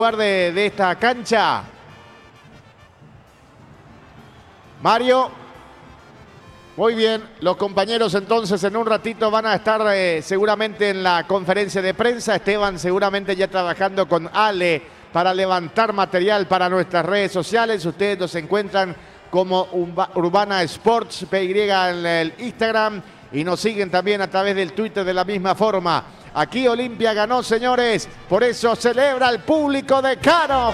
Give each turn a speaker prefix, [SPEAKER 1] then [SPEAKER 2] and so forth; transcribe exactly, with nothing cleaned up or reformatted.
[SPEAKER 1] De, de esta cancha. Mario. Muy bien, los compañeros entonces en un ratito van a estar eh, seguramente en la conferencia de prensa. Esteban seguramente ya trabajando con Ale para levantar material para nuestras redes sociales. Ustedes nos encuentran como Urbana Sports P Y en el Instagram y nos siguen también a través del Twitter de la misma forma. Aquí Olimpia ganó, señores, por eso celebra el público de Cano.